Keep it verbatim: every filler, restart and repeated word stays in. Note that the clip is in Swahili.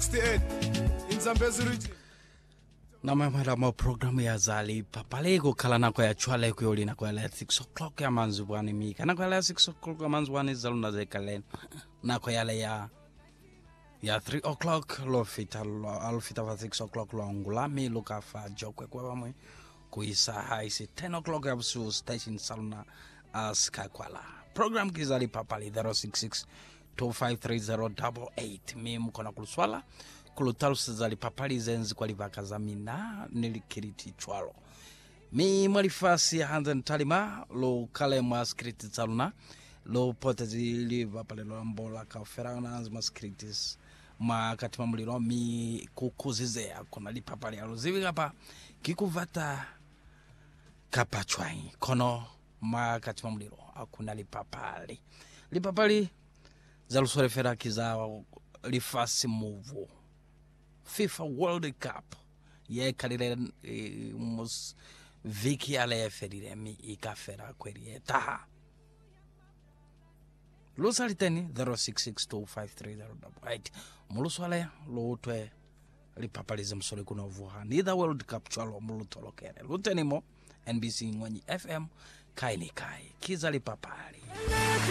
sixty-eight in Zambezi region. Na mamara mo program ya zali papalego kala na kwa ya chwale kwa yoli na kwa ya six o'clock ya manzuwani mika na kwa ya six o'clock ya manzuwani zalu na zekalen na kwa yale ya ya three o'clock lo fita lo alfita wa six o'clock lo angulami luka fa jokwe kwa wamwe kuisa haisi ten o'clock ya busu station saluna aska kwala program kizali papali zero six six two five three zero eight eight mi mkona kuluswala kulutalu sizali papali zenzi kwa livaka zamina nilikiriti chwalo mi mwalifasi hanza ntalima lo kale mwa skriti saluna lo pote zili vapale lo ambola ka ferana hanza mwa skritis ma katima muliro mi kukuzizea kuna li papali alo zivi kapa kikuvata kapa chwai kono ma katima muliro akuna li papali li papali zalu sorefera kiza lifasi muvu FIFA World Cup ye kalire e, mus viki ale ferire mi ikafera kweli taha Lusaliteni zero six six two five three zero eight muluswale lo twe lipapalize msole kuna vuha ni the World Cup chalo mulutolokere lutenimo N B C ngwanyi F M kaini kai kiza lipapali